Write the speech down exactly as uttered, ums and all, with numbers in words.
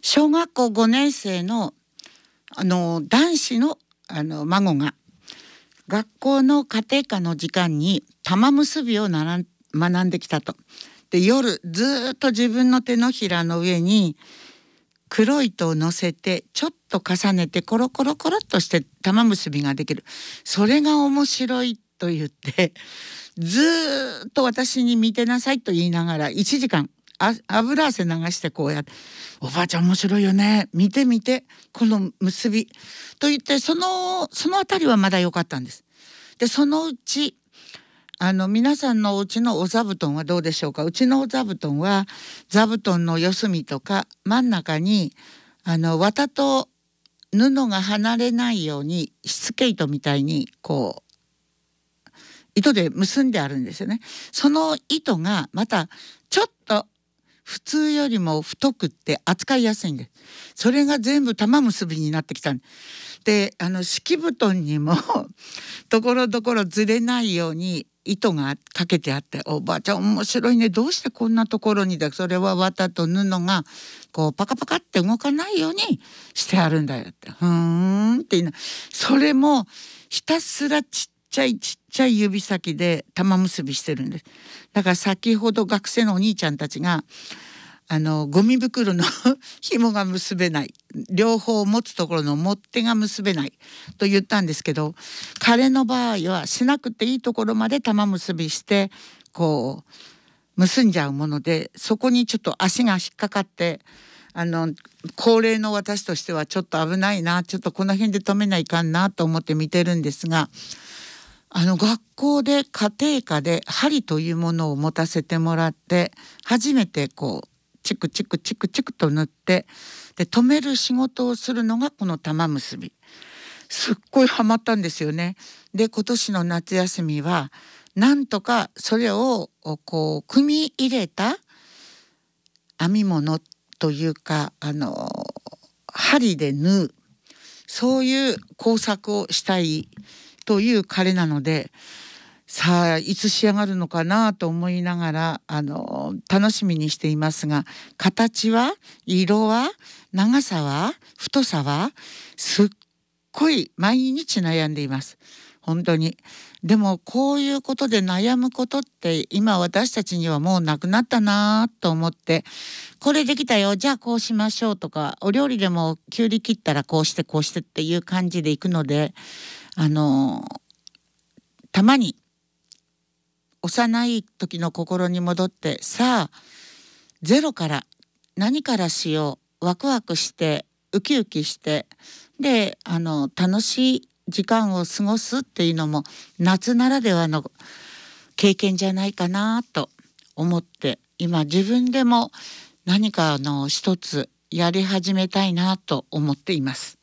小学校ごねん生のあの男子のあの孫が学校の家庭科の時間に玉結びをならん学んできたと。で夜ずっと自分の手のひらの上に黒い糸を乗せてちょっと重ねてコロコロコロっとして玉結びができる。それが面白いと言ってずっと私に見てなさいと言いながらいちじかんあ油汗流してこうやって「おばあちゃん面白いよね、見て見てこの結び」と言って、そのそのあたりはまだ良かったんです。でそのうちあの皆さんのお家のお座布団はどうでしょうか。うちのお座布団は座布団の四隅とか真ん中にあの綿と布が離れないようにしつけ糸みたいにこう糸で結んであるんですよね。その糸がまたちょっと普通よりも太くって扱いやすいんです。それが全部玉結びになってきたんで、あの敷布団にもところどころずれないように糸がかけてあって、おばあちゃん面白いね、どうしてこんなところにだ、それは綿と布がこうパカパカって動かないようにしてあるんだよって、ふーんって言いな、それもひたすらちっちゃいちっちゃい指先で玉結びしてるんです。だから先ほど学生のお兄ちゃんたちがあのゴミ袋の紐が結べない、両方持つところの持っ手が結べないと言ったんですけど、彼の場合はしなくていいところまで玉結びしてこう結んじゃうもので、そこにちょっと足が引っかかって、あの高齢の私としてはちょっと危ないな、ちょっとこの辺で止めないかんなと思って見てるんですが、あの学校で家庭科で針というものを持たせてもらって初めてこうチクチクチクチクと縫って、で留める仕事をするのがこの玉結び。すっごいハマったんですよね。で今年の夏休みはなんとかそれをこう組み入れた編み物というか、あの針で縫う、そういう工作をしたいという彼なので、さあいつ仕上がるのかなと思いながらあの楽しみにしていますが、形は色は長さは太さはすっごい毎日悩んでいます、本当に。でもこういうことで悩むことって今私たちにはもうなくなったなと思って、これできたよじゃあこうしましょうとか、お料理でもきゅうり切ったらこうしてこうしてっていう感じでいくので、あのたまに幼い時の心に戻って、さあゼロから何からしよう、ワクワクしてウキウキして、であの楽しい時間を過ごすっていうのも夏ならではの経験じゃないかなと思って、今自分でも何かの一つやり始めたいなと思っています。